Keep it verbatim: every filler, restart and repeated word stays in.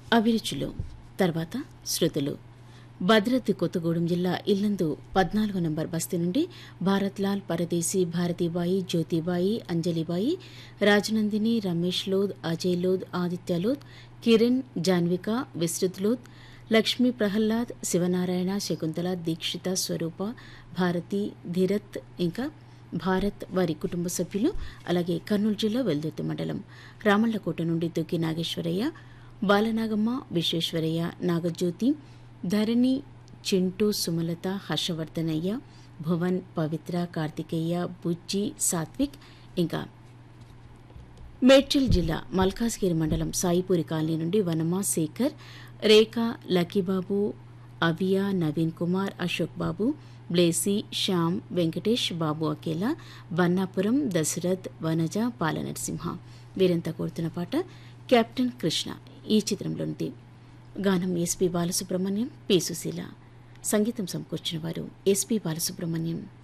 అభిరుచులు తర్వాత శృతులు. భద్రాద్రి కొత్తగూడెం జిల్లా ఇల్లందు పద్నాలుగో నంబర్ బస్తీ నుండి భారత్ లాల్ పరదేశీ, భారతీబాయి, జ్యోతిబాయి, అంజలిబాయి, రాజనందిని, రమేష్ లోద్, అజయ్ లోద్, ఆదిత్య లోద్, కిరణ్, జాన్విక, విస్తృత్ లోద్, లక్ష్మీ ప్రహ్లాద్, శివనారాయణ, శకుంతల, దీక్షిత, స్వరూప, భారతి, ధీరత్ ఇంకా భారత్ వారి కుటుంబ సభ్యులు. అలాగే కర్నూలు జిల్లా వెల్దుర్తి మండలం రామళ్లకోట నుండి దుగ్గి నాగేశ్వరయ్య, బాలనాగమ్మ, విశ్వేశ్వరయ్య, నాగజ్యోతి, ధరణి, చింటూ, సుమలత, హర్షవర్ధనయ్య, భువన్, పవిత్ర, కార్తికేయ, బుజ్జి, సాత్విక్ ఇంకా మేడ్చల్ జిల్లా మల్కాజ్గిరి మండలం సాయిపూరి కాలనీ నుండి వనమ, శేఖర్, రేఖ, లక్కీబాబు, అవియా, నవీన్ కుమార్, అశోక్ బాబు, బ్లేసి, శ్యామ్, వెంకటేష్, బాబు అకేలా, బన్నాపురం, దశరథ్, వనజ, పాలనరసింహ వీరంతా కోరుతున్న పాట కెప్టెన్ కృష్ణ ఈ చిత్రంలోనిది. గానం ఎస్పి బాలసుబ్రహ్మణ్యం, పి సుశీల. సంగీతం సమకూర్చిన వారు ఎస్పి బాలసుబ్రహ్మణ్యం.